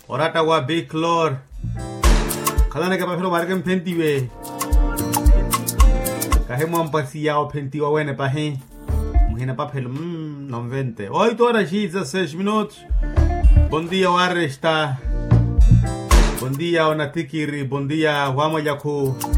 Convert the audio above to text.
Orata wa Big Lord. Kalana ka pa pero bargen pentiwe. Kahemo ampasi yao pentiwa wene pa he. Muhina pa pelo 90. 8 horas e 16 minutos. Bom dia, Arresta. Bom dia, Onatikiri. Bom dia, Wamayaku.